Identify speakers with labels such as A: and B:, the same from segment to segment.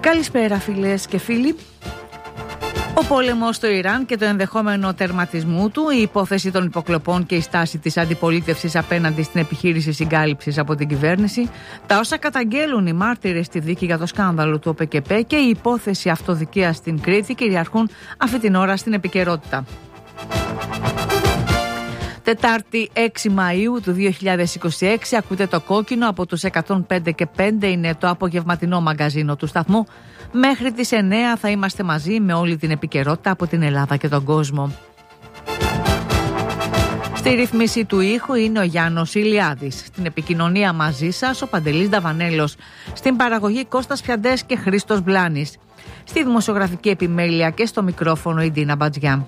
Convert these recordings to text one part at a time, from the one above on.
A: Καλησπέρα φίλες και φίλοι. Ο πόλεμος στο Ιράν και το ενδεχόμενο τερματισμού του, η υπόθεση των υποκλοπών και η στάση της αντιπολίτευσης απέναντι στην επιχείρηση συγκάλυψης από την κυβέρνηση, τα όσα καταγγέλουν οι μάρτυρες στη δίκη για το σκάνδαλο του ΟΠΕΚΕΠΕ και η υπόθεση αυτοδικίας στην Κρήτη κυριαρχούν αυτή την ώρα στην επικαιρότητα. Τετάρτη 6 Μαΐου του 2026, ακούτε το κόκκινο από τους 105 και 5, είναι το απογευματινό μαγκαζίνο του σταθμού. Μέχρι τις 9 θα είμαστε μαζί με όλη την επικαιρότητα από την Ελλάδα και τον κόσμο. Στη ρύθμιση του ήχου είναι ο Γιάννος Ηλιάδης. Στην επικοινωνία μαζί σας ο Παντελής Νταβανέλος. Στην παραγωγή Κώστας Πιαντές και Χρήστος Μπλάνης. Στη δημοσιογραφική επιμέλεια και στο μικρόφωνο η Ντίνα Μπατζιά.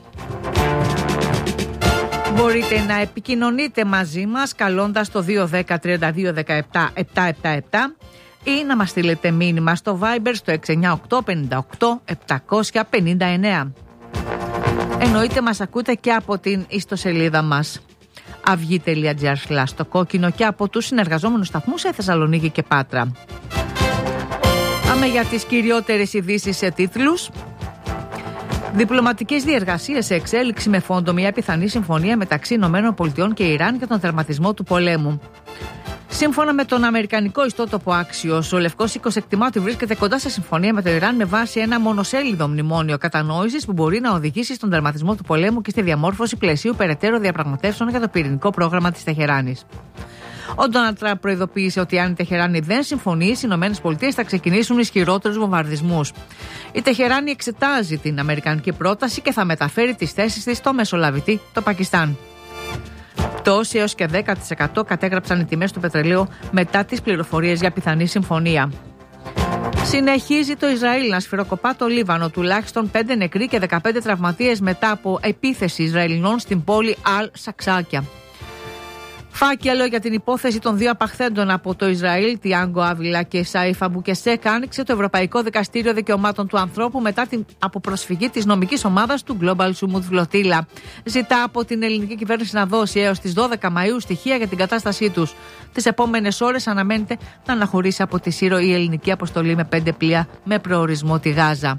A: Μπορείτε να επικοινωνείτε μαζί μας καλώντας το 210 32 17 777 ή να μας στείλετε μήνυμα στο Viber στο 698 58 759. Εννοείται μας ακούτε και από την ιστοσελίδα μας avygi.gr στο κόκκινο και από τους συνεργαζόμενους σταθμούς σε Θεσσαλονίκη και Πάτρα. Πάμε για τις κυριότερες ειδήσεις σε τίτλους. Διπλωματικές διεργασίες σε εξέλιξη με φόντο μια πιθανή συμφωνία μεταξύ ΗΠΑ και Ιράν για τον τερματισμό του πολέμου. Σύμφωνα με τον αμερικανικό ιστότοπο Axios, ο Λευκός Οίκος εκτιμά ότι βρίσκεται κοντά σε συμφωνία με το Ιράν με βάση ένα μονοσέλιδο μνημόνιο κατανόησης που μπορεί να οδηγήσει στον τερματισμό του πολέμου και στη διαμόρφωση πλαισίου περαιτέρω διαπραγματεύσεων για το πυρηνικό πρόγραμμα της Τεχεράνης. Ο Ντόναλντ Τραμπ προειδοποίησε ότι αν η Τεχεράνη δεν συμφωνήσει, οι ΗΠΑ θα ξεκινήσουν ισχυρότερους βομβαρδισμούς. Η Τεχεράνη εξετάζει την αμερικανική πρόταση και θα μεταφέρει τις θέσεις της στο μεσολαβητή, το Πακιστάν. Πτώση έως και 10% κατέγραψαν οι τιμές του πετρελαίου μετά τις πληροφορίες για πιθανή συμφωνία. Συνεχίζει το Ισραήλ να σφυροκοπά το Λίβανο, τουλάχιστον 5 νεκροί και 15 τραυματίες μετά από επίθεση Ισραηλινών στην πόλη Αλ-Σαξάκια. Φάκελο για την υπόθεση των δύο απαχθέντων από το Ισραήλ, Τιάνγκο Άβιλα και Σαΐφ Αμπουκεσέκ, άνοιξε το Ευρωπαϊκό Δικαστήριο Δικαιωμάτων του Ανθρώπου μετά την αποπροσφυγή της νομικής ομάδας του Global Sumut Flotilla. Ζητά από την ελληνική κυβέρνηση να δώσει έως τις 12 Μαΐου στοιχεία για την κατάστασή τους. Τις επόμενες ώρες αναμένεται να αναχωρήσει από τη Σύρο η ελληνική αποστολή με 5 πλοία με προορισμό τη Γάζα.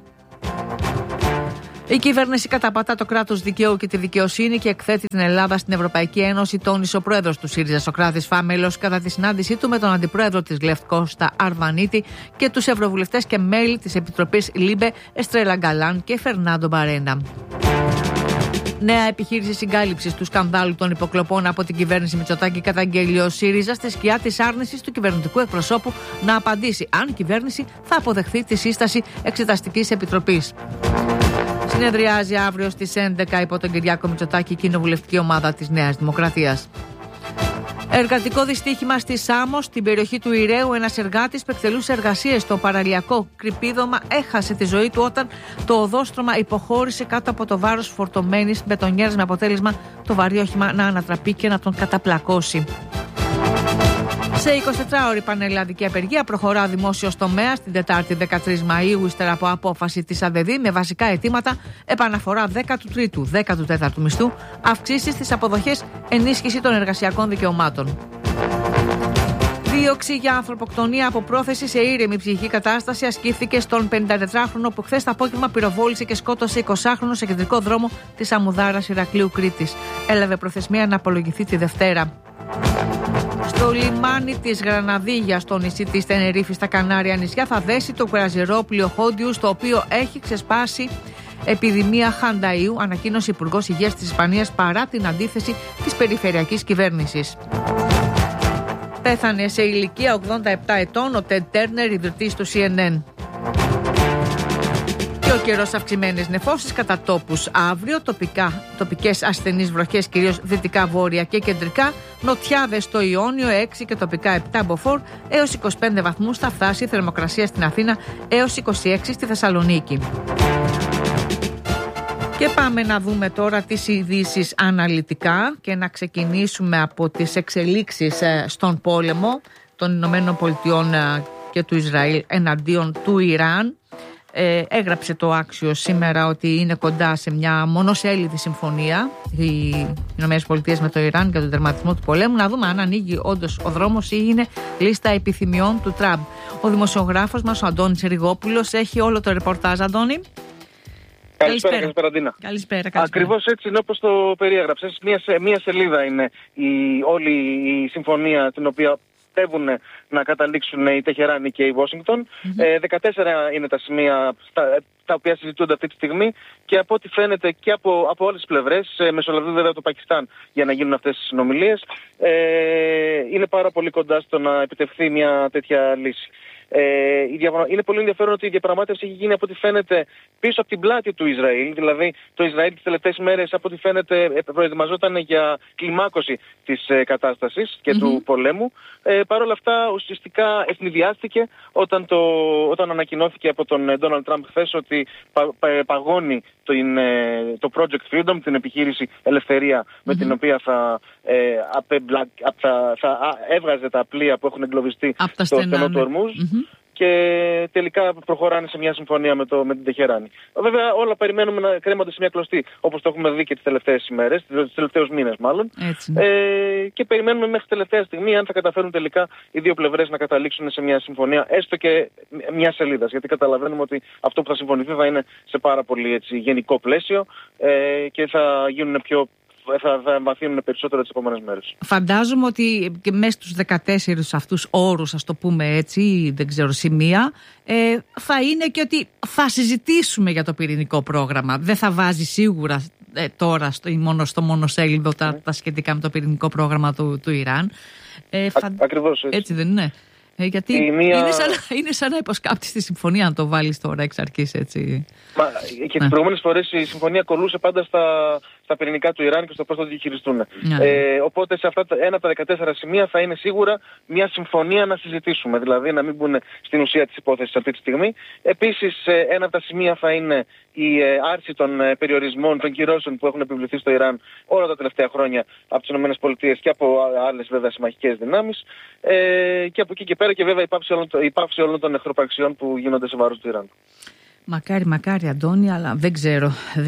A: Η κυβέρνηση καταπατά το κράτος δικαίου και τη δικαιοσύνη και εκθέτει την Ελλάδα στην Ευρωπαϊκή Ένωση, τόνισε ο πρόεδρος του ΣΥΡΙΖΑ Σωκράτης Φάμελος κατά τη συνάντησή του με τον αντιπρόεδρο της ΛΕΦΤ Κώστα Αρβανίτη και τους ευρωβουλευτές και μέλη της Επιτροπής ΛΥΜΠΕ Εστρέλα Γκαλάν και Φερνάντο Μπαρένα. Νέα επιχείρηση συγκάλυψης του σκανδάλου των υποκλοπών από την κυβέρνηση Μητσοτάκη καταγγέλει ο ΣΥΡΙΖΑ στη σκιά της άρνησης του κυβερνητικού εκπροσώπου να απαντήσει αν η κυβέρνηση θα αποδεχθεί τη σύσταση Εξεταστικής Επιτροπής. Συνεδριάζει αύριο στις 11 υπό τον Κυριάκο Μητσοτάκη η κοινοβουλευτική ομάδα της Νέας Δημοκρατίας. Εργατικό δυστύχημα στη Σάμος, στην περιοχή του Ηραίου. Ένας εργάτης που εκτελούσε εργασίες στο παραλιακό κρυπίδωμα έχασε τη ζωή του όταν το οδόστρωμα υποχώρησε κάτω από το βάρος φορτωμένης μπετονιέρας, με αποτέλεσμα το βαρύ όχημα να ανατραπεί και να τον καταπλακώσει. Σε 24ωρη πανελλαδική απεργία προχωρά ο δημόσιος τομέας την Τετάρτη 13 Μαΐου, ύστερα από απόφαση της ΑΔΔ με βασικά αιτήματα επαναφορά 13ου, 14ου μισθού, αυξήσεις στις αποδοχές, ενίσχυση των εργασιακών δικαιωμάτων. Δίωξη για ανθρωποκτονία από πρόθεση σε ήρεμη ψυχική κατάσταση ασκήθηκε στον 54χρονο που χθες το απόγευμα πυροβόλησε και σκότωσε 20χρονο σε κεντρικό δρόμο της Αμμουδάρας Ηρακλείου Κρήτης. Έλαβε προθεσμία να απολογηθεί τη Δευτέρα. Στο λιμάνι της Γραναδίγιας, στο νησί της Τενερίφη στα Κανάρια νησιά, θα δέσει το κρουαζιερόπλοιο Χόντιους, το οποίο έχει ξεσπάσει επιδημία χανταΐου, ανακοίνωσε ο Υπουργός Υγείας της Ισπανίας παρά την αντίθεση της περιφερειακής κυβέρνησης. Πέθανε σε ηλικία 87 ετών ο Τεντ Τέρνερ, ιδρυτής του CNN. Και ο καιρός, αυξημένες νεφώσεις κατά τόπους αύριο, τοπικές ασθενείς βροχές κυρίως δυτικά, βόρεια και κεντρικά, νοτιάδες στο Ιόνιο 6 και τοπικά 7 μποφόρ, έως 25 βαθμούς θα φτάσει η θερμοκρασία στην Αθήνα, έως 26 στη Θεσσαλονίκη. Και πάμε να δούμε τώρα τις ειδήσεις αναλυτικά και να ξεκινήσουμε από τις εξελίξεις στον πόλεμο των Ηνωμένων Πολιτειών και του Ισραήλ εναντίον του Ιράν. έγραψε το Axios σήμερα ότι είναι κοντά σε μια μονοσέλιδη συμφωνία οι ΗΠΑ με το Ιράν για τον τερματισμό του πολέμου. Να δούμε αν ανοίγει όντως ο δρόμος ή είναι λίστα επιθυμιών του Τραμπ. Ο δημοσιογράφος μας, ο Αντώνης Ριγόπουλος, έχει όλο το ρεπορτάζ. Αντώνη.
B: Καλησπέρα, Αντίνα.
A: Καλησπέρα.
B: Ακριβώς έτσι είναι όπως το περιέγραψες. Μία σελίδα είναι όλη η συμφωνία την οποία πιστεύουν να καταλήξουν η Τεχεράνη και η Washington. 14 είναι τα σημεία τα οποία συζητούνται αυτή τη στιγμή και από ό,τι φαίνεται και από όλες τις πλευρές, μεσολαβεί βέβαια το Πακιστάν για να γίνουν αυτές τις συνομιλίες, είναι πάρα πολύ κοντά στο να επιτευχθεί μια τέτοια λύση. Είναι πολύ ενδιαφέρον ότι η διαπραγμάτευση έχει γίνει από ό,τι φαίνεται πίσω από την πλάτη του Ισραήλ. Δηλαδή το Ισραήλ τις τελευταίες μέρες από ό,τι φαίνεται προετοιμαζόταν για κλιμάκωση της κατάστασης και του πολέμου. Παρ' όλα αυτά ουσιαστικά ευνηδιάστηκε όταν ανακοινώθηκε από τον Ντόναλντ Τραμπ χθες ότι παγώνει το Project Freedom, την επιχείρηση Ελευθερία με την οποία θα έβγαζε τα πλοία που έχουν εγκλωβιστεί στο στενό του Ορμούζ. Και τελικά προχωράνε σε μια συμφωνία με την Τεχεράνη. Βέβαια, όλα περιμένουμε να κρέμονται σε μια κλωστή, όπως το έχουμε δει και τις τελευταίες ημέρες, τους τελευταίους μήνες μάλλον. Και περιμένουμε μέχρι τελευταία στιγμή αν θα καταφέρουν τελικά οι δύο πλευρές να καταλήξουν σε μια συμφωνία, έστω και μια σελίδα. Γιατί καταλαβαίνουμε ότι αυτό που θα συμφωνηθεί θα είναι σε πάρα πολύ γενικό πλαίσιο και θα γίνουν θα εμβαθύνουν περισσότερο τις επόμενες μέρες.
A: Φαντάζομαι ότι και μέσα στους 14 αυτούς όρους, ας το πούμε έτσι, δεν ξέρω, σημεία, θα είναι και ότι θα συζητήσουμε για το πυρηνικό πρόγραμμα. Δεν θα βάζει σίγουρα τώρα στο μονοσέλιδο τα σχετικά με το πυρηνικό πρόγραμμα του Ιράν.
B: Ακριβώς
A: έτσι δεν είναι? Γιατί είναι σαν να υποσκάπτεις τη συμφωνία αν το βάλεις τώρα εξ αρχής, έτσι.
B: Και τις προηγούμενες φορές η συμφωνία κολλούσε πάντα στα πυρηνικά του Ιράν και στο πώς το διαχειριστούν. Οπότε σε αυτά ένα από τα 14 σημεία θα είναι σίγουρα μια συμφωνία να συζητήσουμε, δηλαδή να μην μπουν στην ουσία της υπόθεσης αυτή τη στιγμή. Επίσης ένα από τα σημεία θα είναι η άρση των περιορισμών, των κυρώσεων που έχουν επιβληθεί στο Ιράν όλα τα τελευταία χρόνια από τις ΗΠΑ και από άλλες βέβαια συμμαχικές δυνάμεις. Και από εκεί και πέρα και βέβαια η πάυση όλων των εχθροπραξιών που γίνονται σε βάρος του Ιράν.
A: Μακάρι Αντώνη, αλλά δεν ξέρω.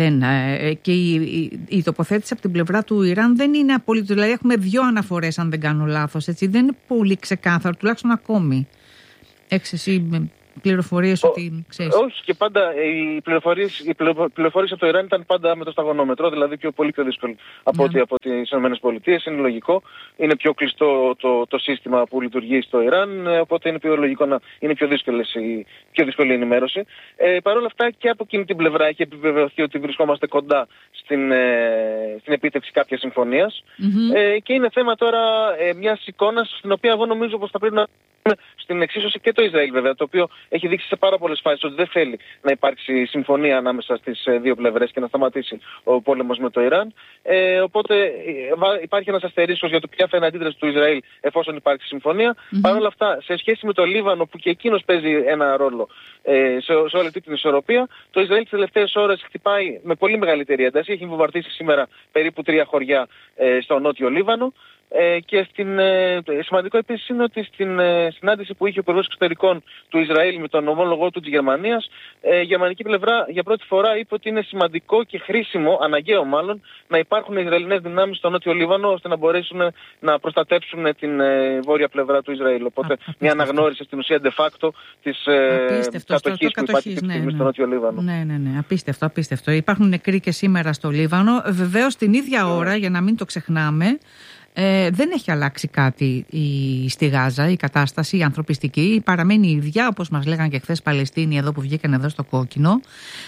A: Και η τοποθέτηση από την πλευρά του Ιράν δεν είναι απολύτως. Δηλαδή έχουμε 2 αναφορές αν δεν κάνω λάθος. Έτσι. Δεν είναι πολύ ξεκάθαρο, τουλάχιστον ακόμη. Έχεις εσύ πληροφορίες ότι ξέρεις?
B: Όχι, και πάντα οι πληροφορίες από το Ιράν ήταν πάντα με το σταγονόμετρο, δηλαδή πολύ πιο δύσκολη από τις ΗΠΑ. Είναι λογικό. Είναι πιο κλειστό το σύστημα που λειτουργεί στο Ιράν, οπότε είναι πιο λογικό είναι πιο δύσκολη η ενημέρωση. Παρ' όλα αυτά και από εκείνη την πλευρά έχει επιβεβαιωθεί ότι βρισκόμαστε κοντά στην επίτευξη κάποιας συμφωνίας. Και είναι θέμα τώρα μιας εικόνας στην οποία εγώ νομίζω πως θα πρέπει να στην εξίσωση και το Ισραήλ βέβαια, το οποίο έχει δείξει σε πάρα πολλές φάσεις ότι δεν θέλει να υπάρξει συμφωνία ανάμεσα στις δύο πλευρές και να σταματήσει ο πόλεμος με το Ιράν. Οπότε υπάρχει ένας αστερίσκος για το ποια θα είναι η αντίδραση του Ισραήλ εφόσον υπάρξει συμφωνία. Παρ' όλα αυτά, σε σχέση με το Λίβανο που και εκείνος παίζει ένα ρόλο σε όλη την ισορροπία, το Ισραήλ τις τελευταίες ώρες χτυπάει με πολύ μεγαλύτερη ένταση. Έχει βομβαρδίσει σήμερα περίπου 3 χωριά στο νότιο Λίβανο. Και σημαντικό επίσης είναι ότι στην συνάντηση που είχε ο Υπουργός Εξωτερικών του Ισραήλ με τον ομόλογό του της Γερμανίας, η γερμανική πλευρά για πρώτη φορά είπε ότι είναι σημαντικό και χρήσιμο, αναγκαίο μάλλον, να υπάρχουν Ισραηλινές δυνάμεις στο νότιο Λίβανο ώστε να μπορέσουν να προστατεύσουν την βόρεια πλευρά του Ισραήλ. Οπότε μια αναγνώριση στην ουσία de facto της κατοχής που υπάρχει αυτή τη στιγμή στο νότιο Λίβανο.
A: Ναι, απίστευτο. Υπάρχουν νεκροί και σήμερα στο Λίβανο. Βεβαίως την ίδια ώρα, για να μην το ξεχνάμε, δεν έχει αλλάξει κάτι στη Γάζα, η κατάσταση, η ανθρωπιστική. Παραμένει η ίδια, όπως μας λέγανε και χθες Παλαιστίνοι εδώ που βγήκαν εδώ στο κόκκινο.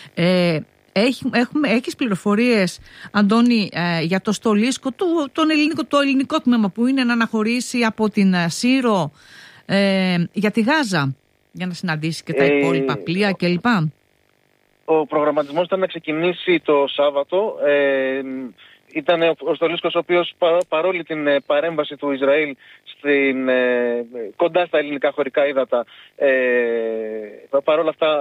A: Έχεις πληροφορίες, Αντώνη, για το στολίσκο, το ελληνικό τμήμα που είναι να αναχωρήσει από την Σύρο για τη Γάζα, για να συναντήσει και τα υπόλοιπα πλοία κλπ.
B: Ο προγραμματισμός ήταν να ξεκινήσει το Σάββατο. Ήταν ο στολίσκος ο οποίος παρόλη την παρέμβαση του Ισραήλ κοντά στα ελληνικά χωρικά ύδατα, παρόλα αυτά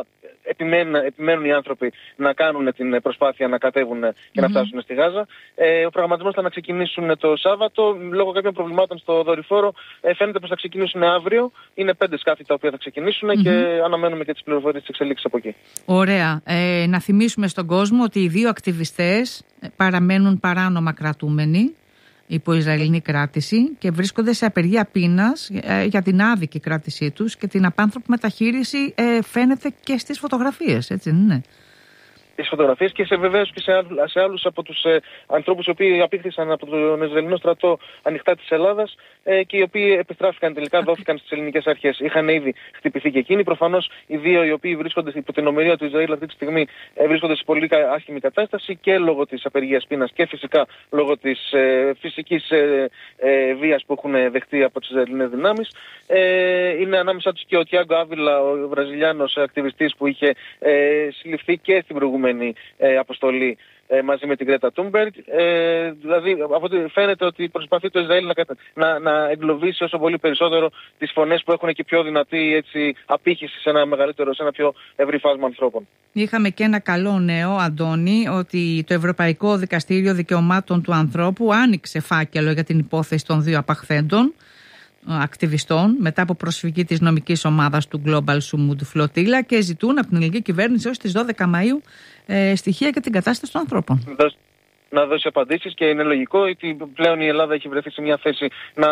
B: επιμένουν οι άνθρωποι να κάνουν την προσπάθεια να κατέβουν και να φτάσουν στη Γάζα. Ο προγραμματισμός ήταν να ξεκινήσουν το Σάββατο. Λόγω κάποιων προβλημάτων στο δορυφόρο φαίνεται πως θα ξεκινήσουν αύριο. Είναι 5 σκάφη τα οποία θα ξεκινήσουν και αναμένουμε και τις πληροφορίες της εξελίξης από εκεί.
A: Ωραία. Να θυμίσουμε στον κόσμο ότι οι 2 ακτιβιστές παραμένουν παράνομα κρατούμενοι υπό Ισραηλινή κράτηση και βρίσκονται σε απεργία πείνας για την άδικη κράτησή τους και την απάνθρωπη μεταχείριση φαίνεται και στις φωτογραφίες, έτσι δεν είναι?
B: Τις φωτογραφίες και βεβαίως και σε άλλους από τους ανθρώπους οι οποίοι απήχθησαν από τον Ισραηλινό στρατό ανοιχτά της Ελλάδας και οι οποίοι επιστράφηκαν τελικά, δόθηκαν στις ελληνικές αρχές. Είχαν ήδη χτυπηθεί και εκείνοι. Προφανώς οι 2 οι οποίοι βρίσκονται υπό την ομηρία του Ισραήλ αυτή τη στιγμή βρίσκονται σε πολύ άσχημη κατάσταση και λόγω της απεργίας πείνας και φυσικά λόγω της φυσικής βίας που έχουν δεχτεί από τις Ισραηλινές δυνάμεις. Είναι ανάμεσά τους και ο Τιάγκο Άβιλα, ο Βραζιλιάνος ακτιβιστής που είχε συλληφθεί και στην προηγούμενη αποστολή μαζί με την Γκρέτα Τούνμπεργκ. Δηλαδή, από ό,τι φαίνεται ότι προσπαθεί το Ισραήλ να εγκλωβίσει όσο πολύ περισσότερο τις φωνές που έχουν και πιο δυνατή απήχηση σε ένα πιο ευρύ φάσμα ανθρώπων. Είχαμε
A: και ένα καλό νέο, Αντώνη, ότι το Ευρωπαϊκό Δικαστήριο Δικαιωμάτων του Ανθρώπου άνοιξε φάκελο για την υπόθεση των 2 απαχθέντων ακτιβιστών μετά από προσφυγή της νομικής ομάδας του Global Sumud Flotilla και ζητούν από την ελληνική κυβέρνηση έως τις 12 Μαΐου στοιχεία για την κατάσταση των ανθρώπων.
B: Να δώσει απαντήσεις και είναι λογικό ότι πλέον η Ελλάδα έχει βρεθεί σε μια θέση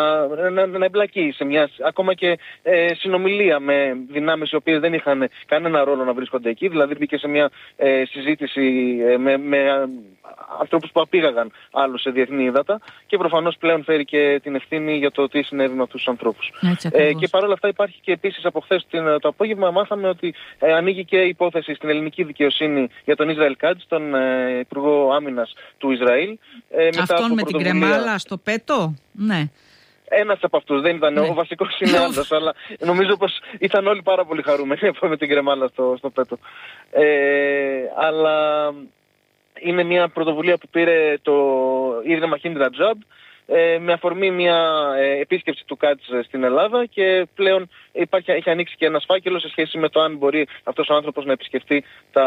B: να εμπλακεί σε μια ακόμα και συνομιλία με δυνάμεις οι οποίες δεν είχαν κανένα ρόλο να βρίσκονται εκεί. Δηλαδή μπήκε σε μια συζήτηση με ανθρώπους που απήγαγαν άλλους σε διεθνή ύδατα και προφανώς πλέον φέρει και την ευθύνη για το τι συνέβη με αυτούς τους ανθρώπους. Και παρόλα αυτά υπάρχει και επίσης από χθες το απόγευμα μάθαμε ότι ανοίγει και υπόθεση στην ελληνική δικαιοσύνη για τον Ισραήλ Κάτζ, τον Υπουργό Άμυνας του Ισραήλ.
A: Αυτόν με την κρεμάλα στο πέτο, ναι.
B: Ένας από αυτούς, δεν ήταν ο βασικός συνάδελφος, αλλά νομίζω πως ήταν όλοι πάρα πολύ χαρούμενοι με την κρεμάλα στο πέτο. Αλλά είναι μια πρωτοβουλία που πήρε το Ίδρυμα Χίντ Ρατζάμπ με αφορμή μια επίσκεψη του Κάτζ στην Ελλάδα και πλέον έχει ανοίξει και ένας φάκελος σε σχέση με το αν μπορεί αυτός ο άνθρωπος να επισκεφτεί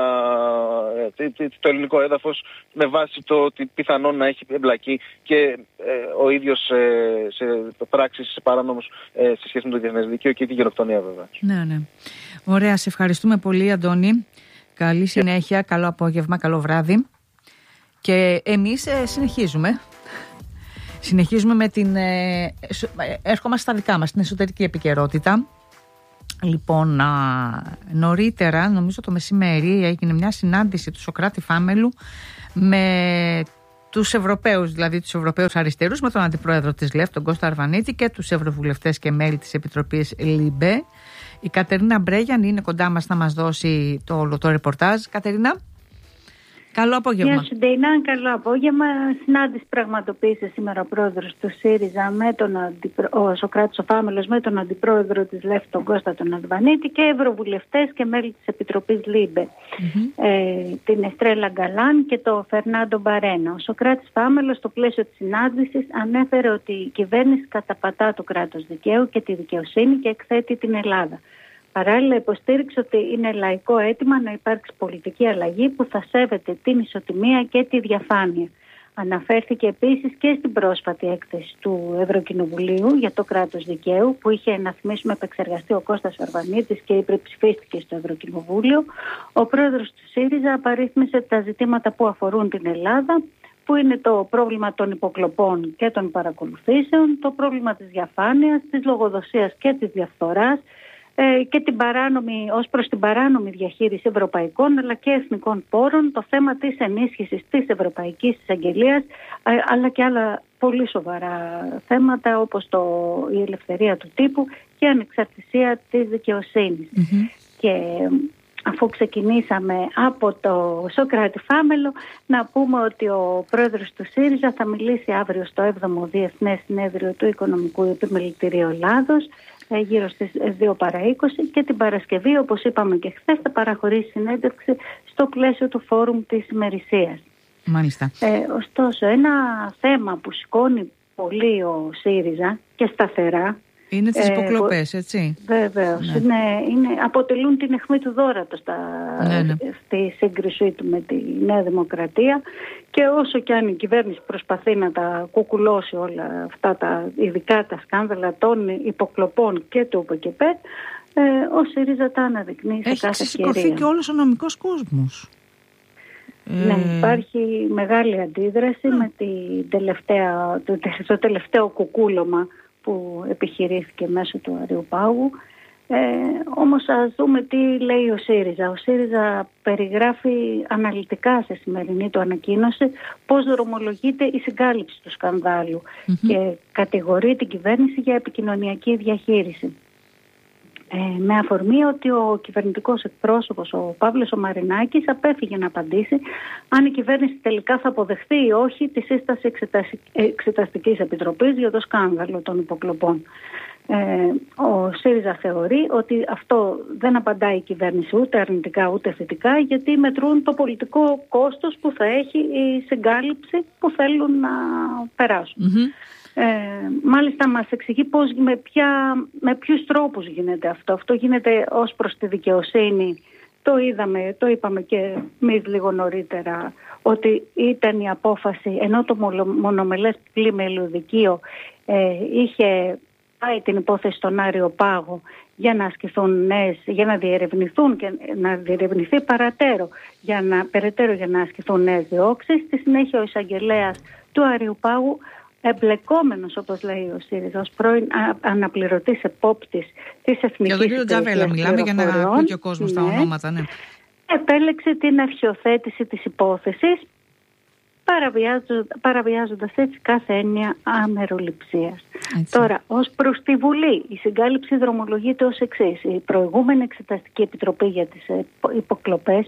B: το ελληνικό έδαφος με βάση το ότι πιθανόν να έχει εμπλακεί και ο ίδιος σε πράξεις, σε παράνομους σε σχέση με το διεθνές δίκαιο και τη γενοκτονία βέβαια.
A: Ναι. Ωραία, σε ευχαριστούμε πολύ, Αντώνη. Καλή συνέχεια, καλό απόγευμα, καλό βράδυ. Και εμείς συνεχίζουμε. Συνεχίζουμε με την... έρχομαστε στα δικά μας, την εσωτερική επικαιρότητα. Λοιπόν, νωρίτερα, νομίζω το μεσημέρι, έγινε μια συνάντηση του Σωκράτη Φάμελου με τους Ευρωπαίους, δηλαδή τους Ευρωπαίους αριστερούς, με τον Αντιπρόεδρο της ΛΕΦ, τον Κώστα Αρβανίτη, και τους Ευρωβουλευτές και μέλη της Επιτροπής ΛΥΜΠΕ. Η Κατερίνα Μπρέγιαν είναι κοντά μας να μας δώσει το ρεπορτάζ. Κατερίνα. Καλό απόγευμα.
C: Γεια σου, Ντέινα. Καλό απόγευμα. Συνάντηση πραγματοποίησε σήμερα ο πρόεδρος του ΣΥΡΙΖΑ ο Σωκράτης ο Φάμελος με τον αντιπρόεδρο της ΛΕΦ, τον Κώστα τον Αρβανίτη, και ευρωβουλευτές και μέλη της Επιτροπής ΛΥΜΠΕ, την Εστρέλα Γκαλάν και τον Φερνάντο Μπαρένα. Ο Σωκράτης Φάμελος, στο πλαίσιο της συνάντησης, ανέφερε ότι η κυβέρνηση καταπατά το κράτος δικαίου και τη δικαιοσύνη και εκθέτει την Ελλάδα. Παράλληλα, υποστήριξε ότι είναι λαϊκό αίτημα να υπάρξει πολιτική αλλαγή που θα σέβεται την ισοτιμία και τη διαφάνεια. Αναφέρθηκε επίσης και στην πρόσφατη έκθεση του Ευρωκοινοβουλίου για το κράτος δικαίου, που είχε, να θυμίσουμε, επεξεργαστεί ο Κώστας Αρβανίτης και υπερψηφίστηκε στο Ευρωκοινοβούλιο. Ο πρόεδρος του ΣΥΡΙΖΑ απαρίθμησε τα ζητήματα που αφορούν την Ελλάδα, που είναι το πρόβλημα των υποκλοπών και των παρακολουθήσεων, το πρόβλημα της διαφάνειας, της λογοδοσίας και της διαφθοράς, και ως προς την παράνομη διαχείριση ευρωπαϊκών αλλά και εθνικών πόρων, το θέμα της ενίσχυσης της Ευρωπαϊκής Εισαγγελίας, αλλά και άλλα πολύ σοβαρά θέματα όπως η ελευθερία του τύπου και η ανεξαρτησία της δικαιοσύνης. Και αφού ξεκινήσαμε από το Σωκράτη Φάμελο, να πούμε ότι ο πρόεδρος του ΣΥΡΙΖΑ θα μιλήσει αύριο στο 7ο Διεθνές Συνέδριο του Οικονομικού Επιμελητηρίου Ελλάδος, γύρω στις 2 παρά 20, και την Παρασκευή, όπως είπαμε και χθες, θα παραχωρήσει συνέντευξη στο πλαίσιο του φόρουμ της ημερησίας.
A: Μάλιστα.
C: Ωστόσο, ένα θέμα που σηκώνει πολύ ο ΣΥΡΙΖΑ και σταθερά
A: Είναι τις υποκλοπές, έτσι.
C: Βεβαίως. Αποτελούν την αιχμή του δώρατο στη σύγκρισή του με τη Νέα Δημοκρατία, και όσο και αν η κυβέρνηση προσπαθεί να τα κουκουλώσει όλα αυτά, ειδικά τα σκάνδαλα των υποκλοπών και του ΟΠΕΚΕΠ, ο ΣΥΡΙΖΑ τα αναδεικνύει σε κάθε ευκαιρία. Έχει
A: ξεσηκωθεί και όλος ο νομικός κόσμος.
C: Ναι, υπάρχει μεγάλη αντίδραση με το τελευταίο κουκούλωμα που επιχειρήθηκε μέσω του Αριοπάγου. Όμως ας δούμε τι λέει ο ΣΥΡΙΖΑ. Ο ΣΥΡΙΖΑ περιγράφει αναλυτικά σε σημερινή του ανακοίνωση πώς δρομολογείται η συγκάλυψη του σκανδάλου και κατηγορεί την κυβέρνηση για επικοινωνιακή διαχείριση. Με αφορμή ότι ο κυβερνητικός εκπρόσωπος, ο Παύλος ο Μαρινάκης, απέφυγε να απαντήσει αν η κυβέρνηση τελικά θα αποδεχθεί ή όχι τη σύσταση εξεταστικής επιτροπής για το σκάνδαλο των υποκλοπών. Ο ΣΥΡΙΖΑ θεωρεί ότι αυτό δεν απαντάει η κυβέρνηση ούτε αρνητικά ούτε θετικά, γιατί μετρούν το πολιτικό κόστος που θα έχει η συγκάλυψη που θέλουν να περάσουν. Μάλιστα μας εξηγεί με ποιους τρόπους γίνεται αυτό. Αυτό γίνεται ως προς τη δικαιοσύνη. Το είπαμε και εμείς λίγο νωρίτερα, ότι ήταν η απόφαση, ενώ το μονομελές πλημελιωδικείο είχε πάει την υπόθεση στον Άριο Πάγο για να ασκηθούν για να διερευνηθούν και να διερευνηθεί περαιτέρω για να ασκηθούν νέες διώξεις. Στη συνέχεια ο εισαγγελέας του Άριου Πάγου, εμπλεκόμενος, όπως λέει ο ΣΥΡΙΖΑ, ως πρώην αναπληρωτής επόπτης της Εθνικής Υπηρεσίας Πληροφοριών,
A: Τζαβέλα, μιλάμε για να ακούει και ο κόσμος τα ονόματα, ναι.
C: Επέλεξε την αρχιοθέτηση της υπόθεσης, παραβιάζοντας έτσι κάθε έννοια αμεροληψίας. Τώρα, ως προς τη Βουλή, η συγκάλυψη δρομολογείται ως εξής. Η προηγούμενη Εξεταστική Επιτροπή για τις υποκλοπές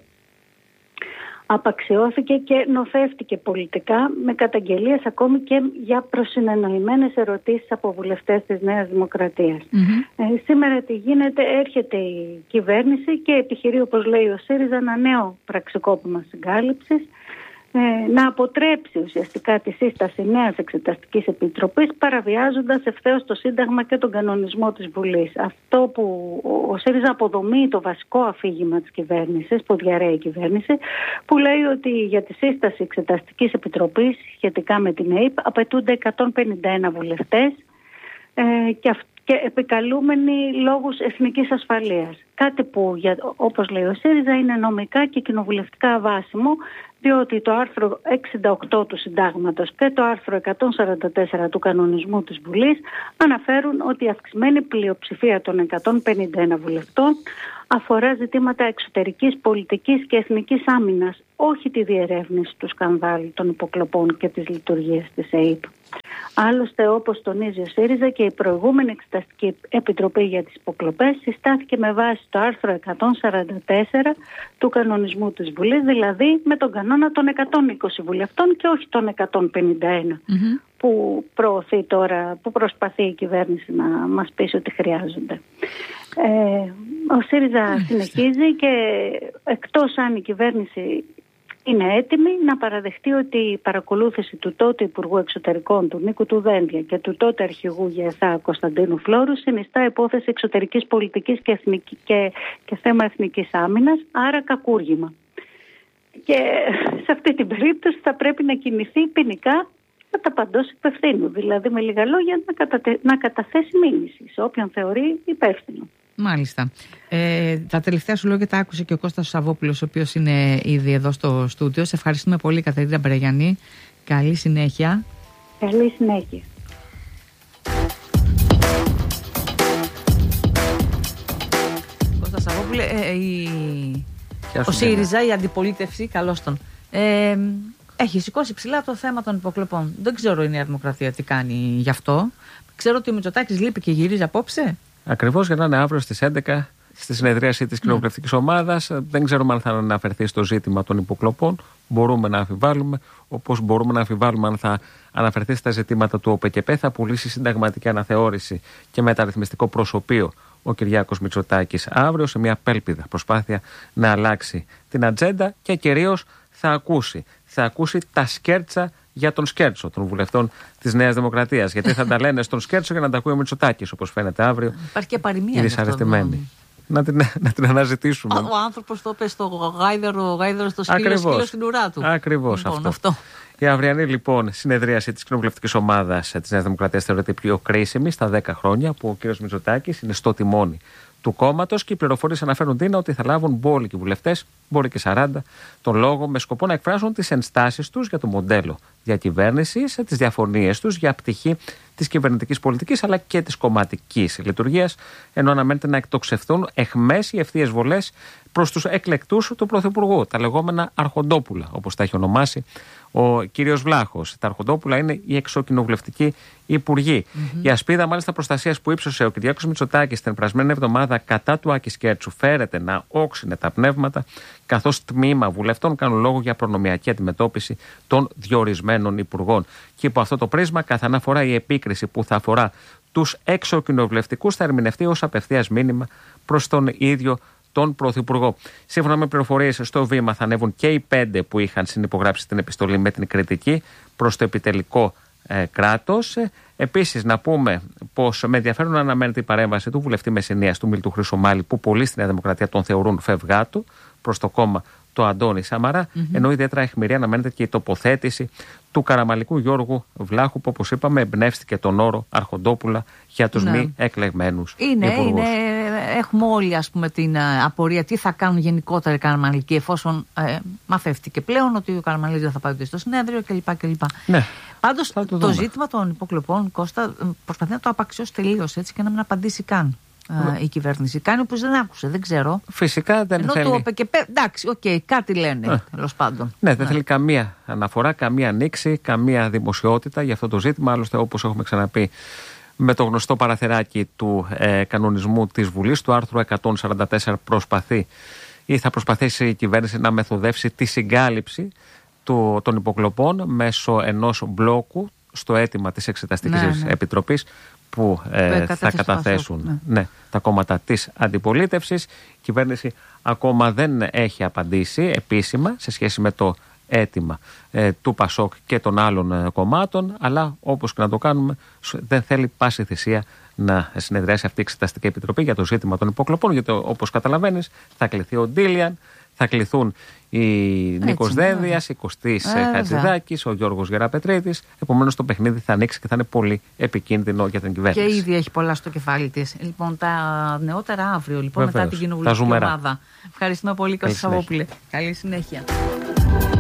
C: απαξιώθηκε και νοθεύτηκε πολιτικά, με καταγγελίες ακόμη και για προσυνεννοημένες ερωτήσεις από βουλευτές της Νέας Δημοκρατίας. Σήμερα τι γίνεται? Έρχεται η κυβέρνηση και επιχειρεί, όπως λέει ο ΣΥΡΙΖΑ, ένα νέο πραξικόπημα συγκάλυψης, να αποτρέψει ουσιαστικά τη σύσταση νέας Εξεταστικής Επιτροπής, παραβιάζοντας ευθέως το Σύνταγμα και τον κανονισμό της Βουλής. Αυτό που ο ΣΥΡΙΖΑ αποδομεί το βασικό αφήγημα της κυβέρνησης, που διαρρέει η κυβέρνηση, που λέει ότι για τη σύσταση Εξεταστικής Επιτροπής σχετικά με την ΑΕΠ απαιτούνται 151 βουλευτές και επικαλούμενοι λόγους εθνικής ασφαλείας. Κάτι που, όπως λέει ο ΣΥΡΙΖΑ, είναι νομικά και κοινοβουλευτικά αβάσιμο, διότι το άρθρο 68 του Συντάγματος και το άρθρο 144 του κανονισμού της Βουλής αναφέρουν ότι η αυξημένη πλειοψηφία των 151 βουλευτών αφορά ζητήματα εξωτερικής πολιτικής και εθνικής άμυνας, όχι τη διερεύνηση του σκανδάλου των υποκλοπών και της λειτουργίας της ΑΕΠ. Άλλωστε, όπως τονίζει ο ΣΥΡΙΖΑ, και η προηγούμενη Εξεταστική Επιτροπή για τις υποκλοπές συστάθηκε με βάση το άρθρο 144 του κανονισμού της Βουλής, δηλαδή με τον κανόνα των 120 βουλευτών και όχι των 151 που προωθεί τώρα, που προσπαθεί η κυβέρνηση να μας πείσει ότι χρειάζονται. Ο ΣΥΡΙΖΑ συνεχίζει και εκτός αν η κυβέρνηση είναι έτοιμη να παραδεχτεί ότι η παρακολούθηση του τότε Υπουργού Εξωτερικών του Νίκου του Δένδια και του τότε Αρχηγού ΓΕΘΑ Κωνσταντίνου Φλόρου συνιστά υπόθεση εξωτερικής πολιτικής και θέμα εθνικής άμυνας, άρα κακούργημα. Και σε αυτή την περίπτωση θα πρέπει να κινηθεί ποινικά κατά παντός υπευθύνου, δηλαδή με λίγα λόγια να καταθέσει μήνυση σε όποιον θεωρεί υπεύθυνο.
A: Μάλιστα. Τα τελευταία σου λόγια τα άκουσε και ο Κώστας Σαββόπουλος, ο οποίος είναι ήδη εδώ στο στούντιο. Σε ευχαριστούμε πολύ, Κατερίνα Μπραγιανή. Καλή συνέχεια.
C: Καλή συνέχεια.
A: Κώστα Σαββόπουλε, ο ΣΥΡΙΖΑ, η αντιπολίτευση, καλώς τον, έχει σηκώσει ψηλά το θέμα των υποκλοπών. Δεν ξέρω η Νέα Δημοκρατία τι κάνει γι' αυτό. Ξέρω ότι ο Μητσοτάκης λείπει και γυρίζει απόψε.
D: Ακριβώς, για να είναι αύριο στις 11 στη συνεδρίαση της κοινοβουλευτικής ομάδας. Δεν ξέρουμε αν θα αναφερθεί στο ζήτημα των υποκλοπών. Μπορούμε να αμφιβάλλουμε. Όπως μπορούμε να αμφιβάλλουμε αν θα αναφερθεί στα ζητήματα του ΟΠΕΚΕΠ. Θα πουλήσει συνταγματική αναθεώρηση και μεταρρυθμιστικό προσωπείο ο Κυριάκος Μητσοτάκης αύριο, σε μια απέλπιδα προσπάθεια να αλλάξει την ατζέντα, και κυρίως θα ακούσει τα σκέρτσα για τον Σκέρτσο των βουλευτών της Νέας Δημοκρατίας. Γιατί θα τα λένε στον Σκέρτσο για να τα ακούει ο Μητσοτάκης, όπως φαίνεται αύριο.
A: Υπάρχει και παροιμία.
D: Οι δυσαρεστημένοι. Να την αναζητήσουμε.
A: Ο άνθρωπος το είπε στο γάιδερο στο σκύλο στην ουρά του.
D: Ακριβώς
A: λοιπόν,
D: αυτό. Η αυριανή λοιπόν συνεδρίαση της κοινοβουλευτικής ομάδας της Νέας Δημοκρατίας θεωρείται πιο κρίσιμη στα 10 χρόνια που ο κ. Μητσοτάκης είναι στο τιμόνι του κόμματος και οι πληροφορίες αναφέρουν ότι θα λάβουν μπόλικοι βουλευτές, μπορεί και 40, τον λόγο με σκοπό να εκφράσουν τις ενστάσεις τους για το μοντέλο διακυβέρνησης, τις διαφωνίες τους για πτυχή της κυβερνητικής πολιτικής αλλά και της κομματικής λειτουργίας, ενώ αναμένεται να εκτοξευθούν εχμές οι ευθείες βολές προς τους εκλεκτούς του Πρωθυπουργού, τα λεγόμενα αρχοντόπουλα, όπως τα έχει ονομάσει ο κύριος Βλάχος. Τα αρχοντόπουλα είναι οι εξοκοινοβουλευτικοί υπουργοί. Η ασπίδα μάλιστα προστασίας που ύψωσε ο Κυριάκος Μητσοτάκης την περασμένη εβδομάδα κατά του Άκη Σκέρτσου φέρεται να όξινε τα πνεύματα, καθώς τμήμα βουλευτών κάνουν λόγο για προνομιακή αντιμετώπιση των διορισμένων υπουργών. Και υπό αυτό το πρίσμα, καθ' αναφορά η επίκριση που θα αφορά τους εξοκοινοβουλευτικούς θα ερμηνευτεί ως απευθείας μήνυμα προς τον ίδιο τον Πρωθυπουργό. Σύμφωνα με πληροφορίες στο Βήμα, θα ανέβουν και οι 5 που είχαν συνυπογράψει την επιστολή με την κριτική προς το επιτελικό κράτος. Επίσης, να πούμε πως με ενδιαφέρον αναμένεται η παρέμβαση του βουλευτή Μεσσηνίας, του Μίλτου Χρυσομάλη, που πολλοί στη Νέα Δημοκρατία τον θεωρούν φευγάτου προς το κόμμα του Αντώνη Σαμαρά, ενώ ιδιαίτερα αιχμηρή αναμένεται και η τοποθέτηση του καραμαλικού Γιώργου Βλάχου, που όπως είπαμε εμπνεύστηκε τον όρο αρχοντόπουλα για τους μη εκλεγμένους υπουργούς.
A: Έχουμε όλοι την απορία τι θα κάνουν γενικότερα οι καραμαλικοί, εφόσον μαθεύτηκε πλέον ότι ο Καραμαλής δεν θα πάει ούτε στο συνέδριο κλπ.
D: Ναι.
A: Πάντως το ζήτημα των υποκλοπών, Κώστα, προσπαθεί να το απαξιώσει τελείως έτσι και να μην απαντήσει καν η κυβέρνηση. Κάνει όπως δεν άκουσε, δεν ξέρω.
D: Φυσικά δεν
A: ενώ
D: θέλει.
A: Του είπε και εντάξει, κάτι λένε τέλος πάντων.
D: Ναι, δεν θέλει καμία αναφορά, καμία ανοίξη, καμία δημοσιότητα για αυτό το ζήτημα. Άλλωστε, όπως έχουμε ξαναπεί, με το γνωστό παραθυράκι του κανονισμού της Βουλής, του άρθρου 144, προσπαθεί ή θα προσπαθήσει η κυβέρνηση να μεθοδεύσει τη συγκάλυψη των υποκλοπών μέσω ενός μπλόκου στο αίτημα της Εξεταστικής Επιτροπής που θα καταθέσουν τα κόμματα της αντιπολίτευσης. Η κυβέρνηση ακόμα δεν έχει απαντήσει επίσημα σε σχέση με το αίτημα του Πασόκ και των άλλων κομμάτων, αλλά όπως και να το κάνουμε δεν θέλει πάση θυσία να συνεδριάσει αυτή η Εξεταστική Επιτροπή για το ζήτημα των υποκλοπών, γιατί όπως καταλαβαίνεις θα κληθεί ο Ντίλιαν, θα κληθούν η Νίκος Δένδιας, η Κωστής Χατζηδάκης, ο Γιώργος Γεραπετρίτης. Επομένως το παιχνίδι θα ανοίξει και θα είναι πολύ επικίνδυνο για την κυβέρνηση.
A: Και ήδη έχει πολλά στο κεφάλι της. Λοιπόν, τα νεότερα αύριο, μετά την κοινοβουλευτική ομάδα. Ευχαριστούμε πολύ, Κώστα Σαββόπουλε. Καλή συνέχεια.